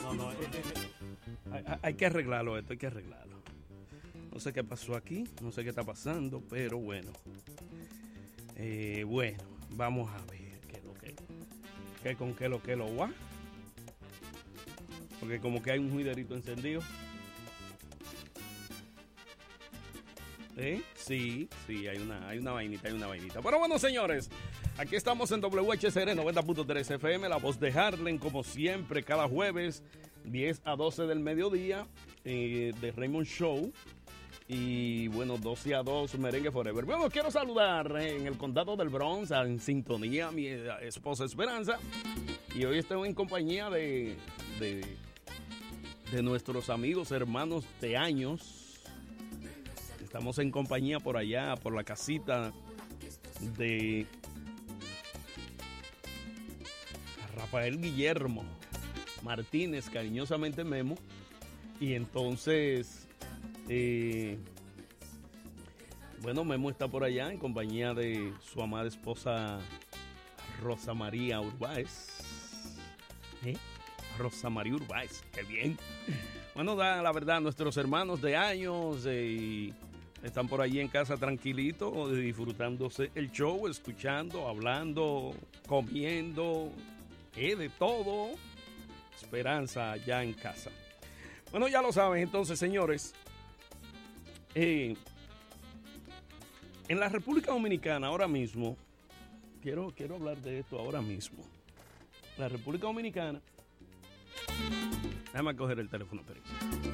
No, hay que arreglarlo esto, hay que arreglarlo. No sé qué pasó aquí, no sé qué está pasando, pero bueno. Bueno, vamos a ver qué es lo que con qué lo va. Porque como que hay un juiderito encendido. Sí, hay una vainita. Pero bueno, señores, aquí estamos en WHCR 90.3 FM, la voz de Harlem, como siempre, cada jueves, 10 a 12 del mediodía, de Raymond Show. Y bueno, 12 a 2, Merengue Forever. Bueno, quiero saludar en el condado del Bronx, en sintonía, a mi esposa Esperanza. Y hoy estoy en compañía de nuestros amigos, hermanos de años. Estamos en compañía por allá, por la casita de Rafael Guillermo Martínez, cariñosamente Memo. Y entonces, bueno, Memo está por allá en compañía de su amada esposa Rosa María Urbáez. Rosa María Urbáez, qué bien. Bueno, la verdad, nuestros hermanos de años están por allí en casa tranquilitos, disfrutándose el show, escuchando, hablando, comiendo, de todo. Esperanza allá en casa. Bueno, ya lo saben, entonces, señores. En la República Dominicana, ahora mismo, quiero hablar de esto ahora mismo. La República Dominicana. Déjame coger el teléfono, pero